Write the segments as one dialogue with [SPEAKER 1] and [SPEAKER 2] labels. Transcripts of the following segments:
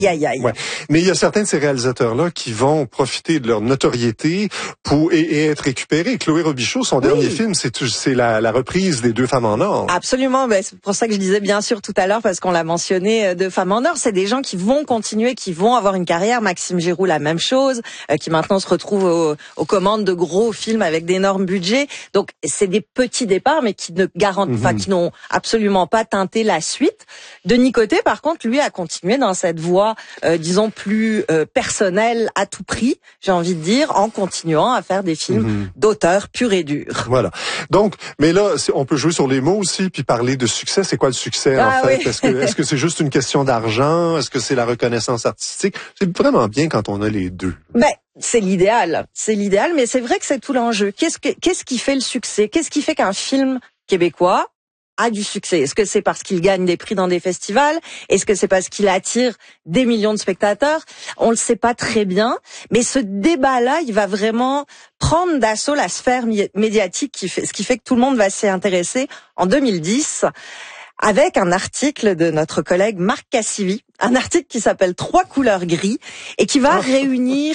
[SPEAKER 1] Aïe, aïe.
[SPEAKER 2] Ouais. Mais il y a certains de ces réalisateurs-là qui vont profiter de leur notoriété et être récupérés. Chloé Robichaud, son dernier film, c'est la reprise des Deux femmes en or.
[SPEAKER 1] Absolument. Ben, c'est pour ça que je disais bien sûr tout à l'heure, parce qu'on l'a mentionné, Deux femmes en or. C'est des gens qui vont continuer, qui vont avoir une carrière. Maxime Giroux, la même chose, qui maintenant se retrouve aux commandes de gros films avec d'énormes budgets. Donc, c'est des petits départs, mais qui ne qui n'ont absolument pas teinté la suite. Denis Côté, par contre, lui, a continué dans cette voie disons plus personnel à tout prix, j'ai envie de dire, en continuant à faire des films d'auteur pur et dur.
[SPEAKER 2] Voilà. Donc, mais là, on peut jouer sur les mots aussi, puis parler de succès. C'est quoi le succès en fait?
[SPEAKER 1] Oui.
[SPEAKER 2] Est-ce que c'est juste une question d'argent? Est-ce que c'est la reconnaissance artistique? C'est vraiment bien quand on a les deux.
[SPEAKER 1] Ben, c'est l'idéal, mais c'est vrai que c'est tout l'enjeu. Qu'est-ce qui fait le succès? Qu'est-ce qui fait qu'un film québécois a du succès? Est-ce que c'est parce qu'il gagne des prix dans des festivals? Est-ce que c'est parce qu'il attire des millions de spectateurs? On le sait pas très bien, mais ce débat-là, il va vraiment prendre d'assaut la sphère médiatique ce qui fait que tout le monde va s'y intéresser en 2010. Avec un article de notre collègue Marc Cassivi, un article qui s'appelle 3 couleurs gris et qui va réunir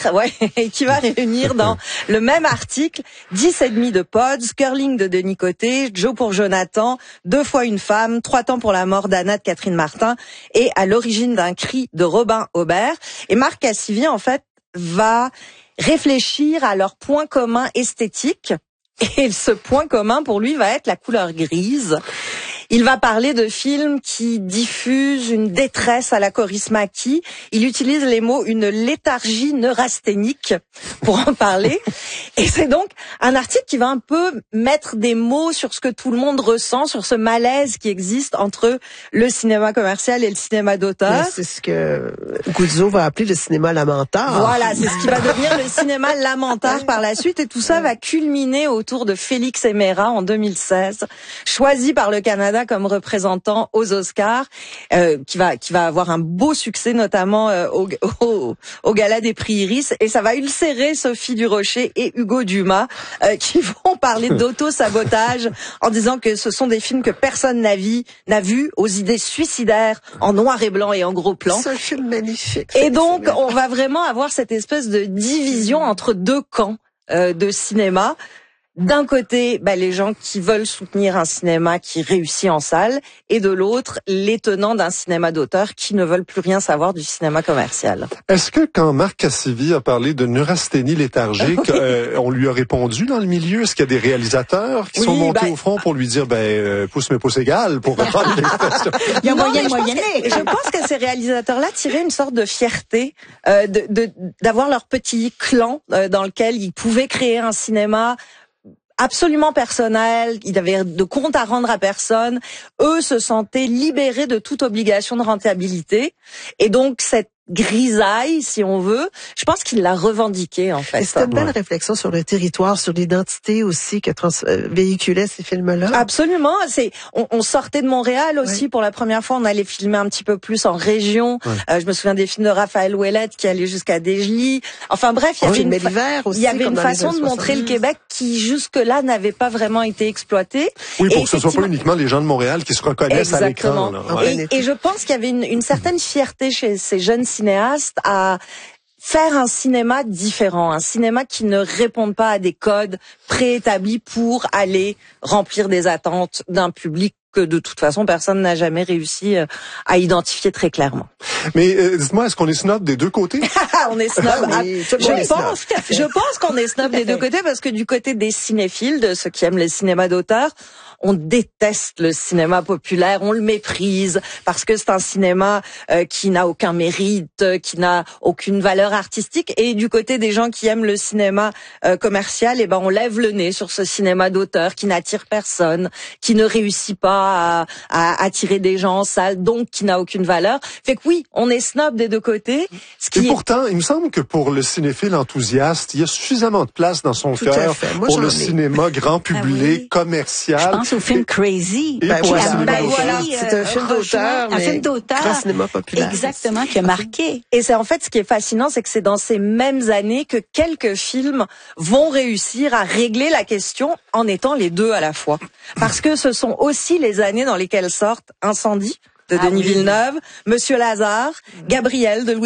[SPEAKER 1] dans le même article 10,5 de Pods, Curling de Denis Côté, Joe pour Jonathan, 2 fois une femme, 3 temps pour la mort d'Anna de Catherine Martin et À l'origine d'un cri de Robin Aubert. Et Marc Cassivi, en fait, va réfléchir à leur point commun esthétique. Et ce point commun pour lui va être la couleur grise. Il va parler de films qui diffusent une détresse à la chorismaquie. Il utilise les mots une léthargie neurasthénique pour en parler. Et c'est donc un article qui va un peu mettre des mots sur ce que tout le monde ressent, sur ce malaise qui existe entre le cinéma commercial et le cinéma d'auteur.
[SPEAKER 3] C'est ce que Guzzo va appeler le cinéma lamentard.
[SPEAKER 1] Voilà, c'est ce qui va devenir le cinéma lamentard par la suite. Et tout ça va culminer autour de Félix Emera en 2016, choisi par le Canada comme représentant aux Oscars, qui va avoir un beau succès, notamment au Gala des prix Iris, et ça va ulcérer Sophie Durocher et Hugo Dumas, qui vont parler d'auto-sabotage en disant que ce sont des films que personne n'a vu, aux idées suicidaires, en noir et blanc et en gros plan.
[SPEAKER 3] C'est un film magnifique.
[SPEAKER 1] Et donc, on va vraiment avoir cette espèce de division entre deux camps de cinéma. D'un côté, les gens qui veulent soutenir un cinéma qui réussit en salle, et de l'autre, les tenants d'un cinéma d'auteur qui ne veulent plus rien savoir du cinéma commercial.
[SPEAKER 2] Est-ce que quand Marc Cassivi a parlé de neurasthénie léthargique, on lui a répondu dans le milieu? Est-ce qu'il y a des réalisateurs qui sont montés au front pour lui dire pouce mais pouce égal, pour reprendre l'expression?
[SPEAKER 1] Il y a je pense que ces réalisateurs-là tiraient une sorte de fierté d'avoir leur petit clan dans lequel ils pouvaient créer un cinéma absolument personnel, ils avaient de compte à rendre à personne. Eux se sentaient libérés de toute obligation de rentabilité. Et donc, cette grisaille, si on veut, je pense qu'il l'a revendiqué, en fait.
[SPEAKER 3] C'est une belle réflexion sur le territoire, sur l'identité aussi que véhiculaient ces films-là.
[SPEAKER 1] Absolument. On sortait de Montréal aussi pour la première fois. On allait filmer un petit peu plus en région. Je me souviens des films de Raphaël Ouellette qui allaient jusqu'à Desjely. Enfin bref, il y avait une façon de montrer le Québec qui jusque-là n'avait pas vraiment été exploitée.
[SPEAKER 2] Oui, pour que ce soit pas uniquement les gens de Montréal qui se reconnaissent à l'écran.
[SPEAKER 1] Et je pense qu'il y avait une certaine fierté chez ces jeunes cinéastes à faire un cinéma différent, un cinéma qui ne réponde pas à des codes préétablis pour aller remplir des attentes d'un public que de toute façon personne n'a jamais réussi à identifier très clairement.
[SPEAKER 2] Mais dites-moi, est-ce qu'on est snob des deux côtés?
[SPEAKER 1] On est snob. Je pense qu'on est snob des deux côtés parce que du côté des cinéphiles, de ceux qui aiment les cinémas d'auteur, on déteste le cinéma populaire, on le méprise parce que c'est un cinéma qui n'a aucun mérite, qui n'a aucune valeur artistique. Et du côté des gens qui aiment le cinéma commercial, on lève le nez sur ce cinéma d'auteur qui n'attire personne, qui ne réussit pas à attirer des gens en salle, donc qui n'a aucune valeur. Fait que oui, on est snob des deux côtés.
[SPEAKER 2] Pourtant, il me semble que pour le cinéphile enthousiaste, il y a suffisamment de place dans son cœur pour le cinéma grand public, commercial.
[SPEAKER 4] Je pense au film Crazy.
[SPEAKER 3] C'est un film d'auteur,
[SPEAKER 4] un film d'auteur,
[SPEAKER 3] grand cinéma populaire.
[SPEAKER 4] Exactement, qui a marqué.
[SPEAKER 1] Et c'est en fait ce qui est fascinant, c'est que c'est dans ces mêmes années que quelques films vont réussir à régler la question en étant les deux à la fois. Parce que ce sont aussi les années dans lesquelles sortent Incendie de Denis Villeneuve, Monsieur Lazare, Gabriel de Louis